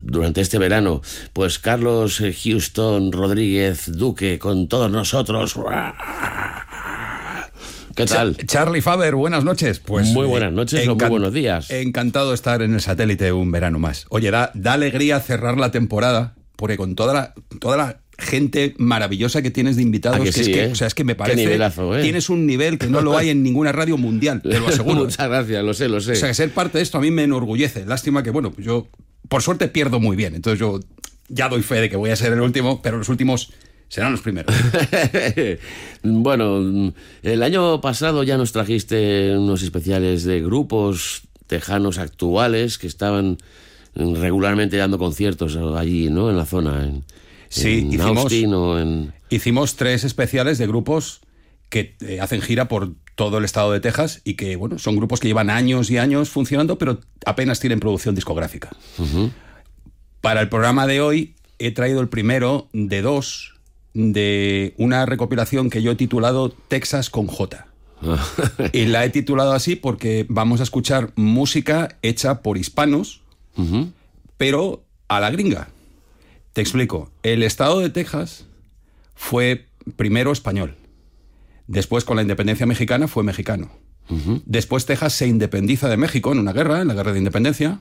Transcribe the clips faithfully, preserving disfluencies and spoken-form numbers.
durante este verano. Pues Carlos Houston Rodríguez Duque con todos nosotros. ¿Qué tal? Ch- Charlie Faber, buenas noches. Pues muy buenas noches encan- o muy buenos días. Encantado de estar en el satélite un verano más. Oye, da, da alegría cerrar la temporada, porque con toda la, toda la gente maravillosa que tienes de invitados, que que sí, es que, ¿eh? o sea, es que me parece, nivelazo, ¿eh? Tienes un nivel que no lo hay en ninguna radio mundial, te lo aseguro. Muchas gracias, lo sé, lo sé. O sea, que ser parte de esto a mí me enorgullece. Lástima que, bueno, pues yo, por suerte, pierdo muy bien. Entonces yo ya doy fe de que voy a ser el último, pero los últimos serán los primeros. Bueno, el año pasado ya nos trajiste unos especiales de grupos tejanos actuales que estaban regularmente dando conciertos allí, ¿no? En la zona, en, sí, en hicimos, Austin o en... hicimos tres especiales de grupos que eh, hacen gira por todo el estado de Texas y que, bueno, son grupos que llevan años y años funcionando, pero apenas tienen producción discográfica. Uh-huh. Para el programa de hoy he traído el primero de dos de una recopilación que yo he titulado Texas con J. Y la he titulado así porque vamos a escuchar música hecha por hispanos, uh-huh, pero a la gringa. Te explico. El estado de Texas fue primero español. Después, con la independencia mexicana, fue mexicano. Uh-huh. Después Texas se independiza de México en una guerra, en la guerra de independencia,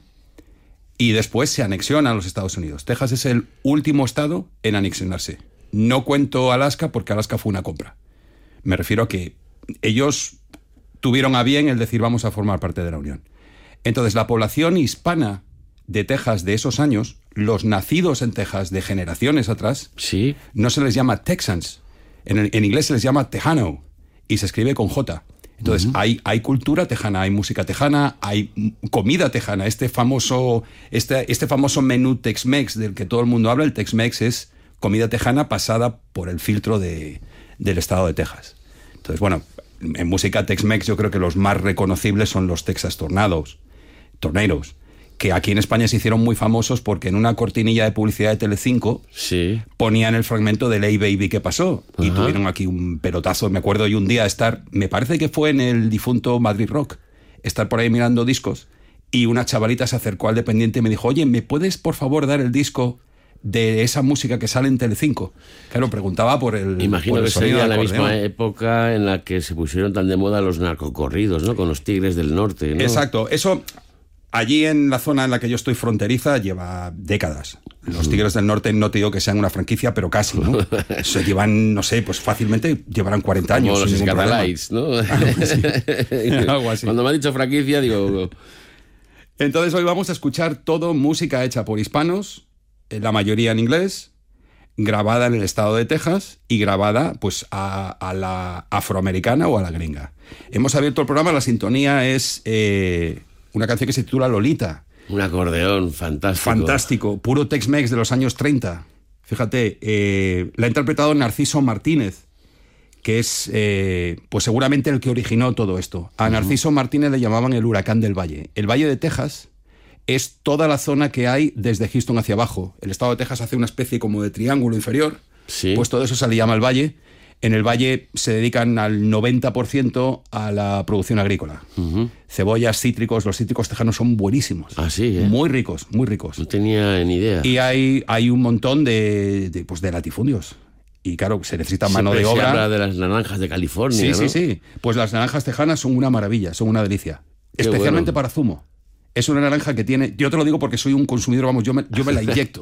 y después se anexiona a los Estados Unidos. Texas es el último estado en anexionarse. No cuento Alaska porque Alaska fue una compra. Me refiero a que ellos tuvieron a bien el decir vamos a formar parte de la Unión. Entonces, la población hispana de Texas de esos años, los nacidos en Texas de generaciones atrás, ¿sí? No se les llama Texans. En, el, en inglés se les llama Tejano y se escribe con J. Entonces, uh-huh, hay, hay cultura tejana, hay música tejana, hay comida tejana. Este famoso, este, este famoso menú Tex-Mex del que todo el mundo habla, el Tex-Mex es comida tejana pasada por el filtro de, del estado de Texas. Entonces, bueno, en música Tex-Mex yo creo que los más reconocibles son los Texas Tornadoes, Tornadoes, que aquí en España se hicieron muy famosos porque en una cortinilla de publicidad de Telecinco, sí, ponían el fragmento de Hey Baby, ¿qué pasó? Y uh-huh, tuvieron aquí un pelotazo. Me acuerdo yo un día estar, me parece que fue en el difunto Madrid Rock, estar por ahí mirando discos y una chavalita se acercó al dependiente y me dijo, oye, ¿me puedes por favor dar el disco de esa música que sale en Telecinco? Claro, preguntaba por el Imagino por el que sería la acordeón. misma época en la que se pusieron tan de moda los narcocorridos, ¿no? Con los Tigres del Norte, ¿no? Exacto, eso allí en la zona en la que yo estoy fronteriza lleva décadas. Los Tigres del Norte no te digo que sean una franquicia, pero casi, ¿no? Se llevan, no sé, pues fácilmente llevarán cuarenta años. Como los Scarlalights, ¿no? Algo así. Algo así. Cuando me ha dicho franquicia, digo... Entonces hoy vamos a escuchar todo música hecha por hispanos, la mayoría en inglés, grabada en el estado de Texas y grabada pues a, a la afroamericana o a la gringa. Hemos abierto el programa, la sintonía es eh, una canción que se titula Lolita. Un acordeón fantástico. Fantástico, puro Tex-Mex de los años treinta. Fíjate, eh, la ha interpretado Narciso Martínez, que es eh, pues seguramente el que originó todo esto. A Narciso Martínez le llamaban el huracán del Valle. El Valle de Texas es toda la zona que hay desde Houston hacia abajo. El estado de Texas hace una especie como de triángulo inferior, sí, pues todo eso se le llama el Valle. En el Valle se dedican al noventa por ciento a la producción agrícola. Uh-huh. Cebollas, cítricos, los cítricos tejanos son buenísimos. Ah, sí, ¿eh? Muy ricos, muy ricos. No tenía ni idea. Y hay, hay un montón de, de, pues de latifundios. Y claro, se necesita mano Siempre de obra. Se habla de las naranjas de California, Sí, ¿no? sí, sí. Pues las naranjas tejanas son una maravilla, son una delicia. Qué especialmente bueno. Para zumo. Es una naranja que tiene... Yo te lo digo porque soy un consumidor, vamos, yo me, yo me la inyecto.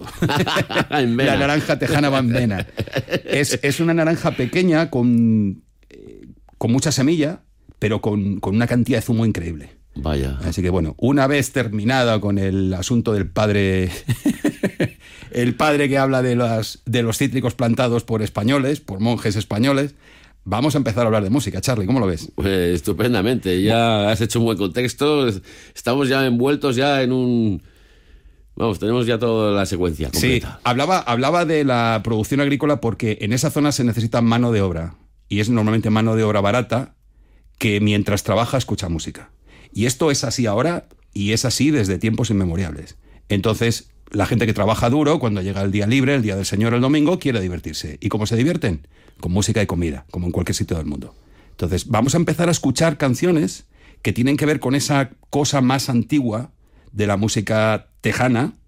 La naranja tejana va en vena. Es, es una naranja pequeña con, eh, con mucha semilla, pero con, con una cantidad de zumo increíble. Vaya. Así que bueno, una vez terminada con el asunto del padre... el padre que habla de, las, de los cítricos plantados por españoles, por monjes españoles... Vamos a empezar a hablar de música, Charlie, ¿cómo lo ves? Pues estupendamente, ya has hecho un buen contexto, estamos ya envueltos ya en un... Vamos, tenemos ya toda la secuencia completa. Sí, hablaba, hablaba de la producción agrícola porque en esa zona se necesita mano de obra, y es normalmente mano de obra barata que mientras trabaja escucha música. Y esto es así ahora, y es así desde tiempos inmemoriales. Entonces, la gente que trabaja duro, cuando llega el día libre, el día del Señor, el domingo, quiere divertirse. ¿Y cómo se divierten? Con música y comida, como en cualquier sitio del mundo. Entonces, vamos a empezar a escuchar canciones que tienen que ver con esa cosa más antigua de la música tejana,